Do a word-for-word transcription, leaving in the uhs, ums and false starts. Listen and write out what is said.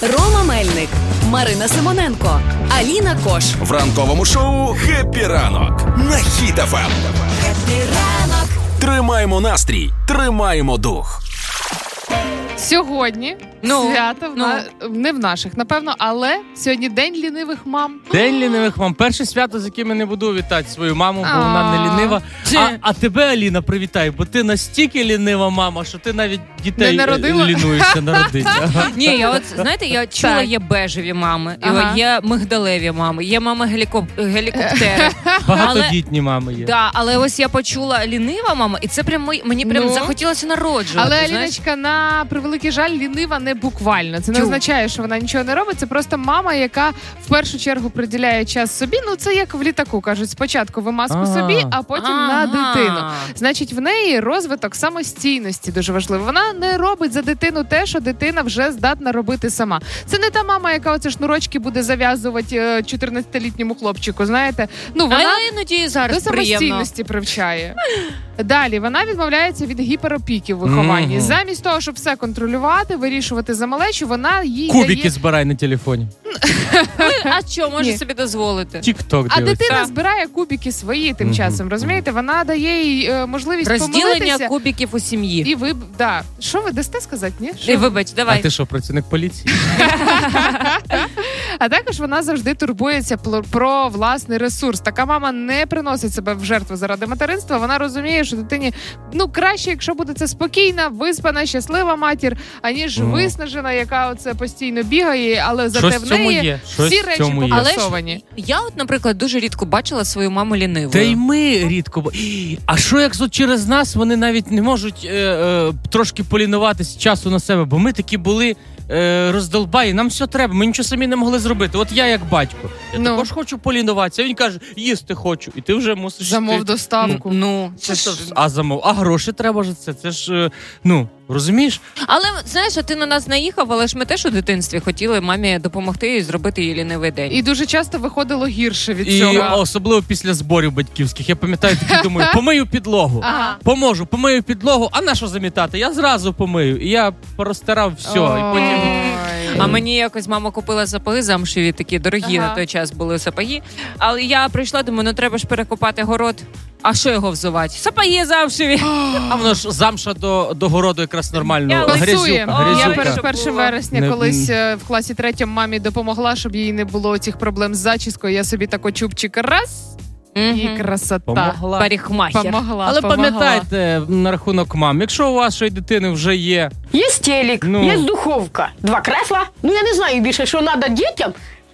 Рома Мельник, Марина Симоненко, Аліна Кош. В ранковому шоу «Хеппі ранок» на Хіт еф ем. Хеппі ранок. Тримаємо настрій, тримаємо дух. Сьогодні ну, свято, в ну. на... не в наших, напевно, але сьогодні День лінивих мам. День лінивих мам. Перше свято, з яким я не буду вітати свою маму, бо вона не лінива. А, а тебе, Аліна, привітай, бо ти настільки лінива мама, що ти навіть дітей не народила? лінуєшся народити. Ага. Ні, я от, знаєте, я чула, Так. є бежеві мами, Ага. є мигдалеві мами, є мами гелікоп... гелікоптери. Багатодітні мами є. Да, але ось я почула лінива мама, і це прям мої- мені прям Ну. захотілося народжувати. Але, знаєш? Аліночка, на превеликий жаль, лінива не буквально. Це не Чому? означає, що вона нічого не робить. Це просто мама, яка в першу чергу приділяє час собі. Ну, це як в літаку, кажуть. Спочатку вимазку А. собі, а потім Ага. на дитину. Значить, в неї розвиток самостійності дуже важливий. Вона не робить за дитину те, що дитина вже здатна робити сама. Це не та мама, яка оце шнурочки буде зав'язувати е, чотирнадцятилітньому хлопчику, знаєте. Ну, вона Але іноді до зараз приємно. самостійності привчає. Далі, вона відмовляється від гіперопіки в вихованні. Мгм. Замість того, щоб все контролювати, вирішувати за малечу, вона їй Кубики дає... збирай на телефоні. А що, може Ні. собі дозволити? Тік-ток А дивиться. дитина Так. збирає кубики свої тим Мгм. часом, розумієте? Вона дає їй е, можливість Розділення помилитися. кубиків у сім'ї. І ви... Да. Що ви дасте сказати, ні? Що? І вибач, А давай. ти що, працівник поліції? А також вона завжди турбується пл- про власний ресурс. Така мама не приносить себе в жертву заради материнства. Вона розуміє, що дитині ну краще, якщо буде це спокійна, виспана, щаслива матір, аніж Мгм. виснажена, яка оце постійно бігає, але зате Щось в в цьому неї є. Щось всі в речі цьому є. Але ж побалансовані. я от, наприклад, дуже рідко бачила свою маму лінивою. Та й ми рідко. бо- А що як от через нас вони навіть не можуть е, е, трошки полінуватись часу на себе, бо ми такі були е, роздолбаї, нам все треба, ми нічого самі не могли зробити. От я як батько, я Ну. також хочу полінуватися. Він каже, їсти хочу, і ти вже мусиш... Замов ти- доставку. Ну, Це це ж... ж... А замов, а гроші треба ж це. Це ж, е, ну, розумієш? Але, знаєш, а ти на нас наїхав, але ж ми теж у дитинстві хотіли мамі допомогти і зробити їй лінивий день. І дуже часто виходило гірше від І цього. особливо після зборів батьківських. Я пам'ятаю, такі думаю, помию підлогу. Ага. Поможу, помию підлогу, а на що замітати? Я зразу помию. І я порозтирав все. І потім... Ой. А мені якось мама купила сапоги замшеві, такі дорогі Ага. на той час були сапоги. Але я прийшла, думаю, ну треба ж перекопати город. А що його взувати? Сапоги замшеві. А воно ж замша до, до городу якраз нормально. Я Пасує. Грязюка, Я грязюка. перш- перше вересня Не- колись е, в класі третьому мамі допомогла, щоб їй не було цих проблем з зачіскою. Я собі тако чубчик раз і Мгм. красота. Помогла. Парикмахер. Помогла, Але помогла. пам'ятайте на рахунок мам, якщо у вашої дитини вже є Є телек, Ну. є духовка, два кресла. Ну я не знаю більше, що треба дітям,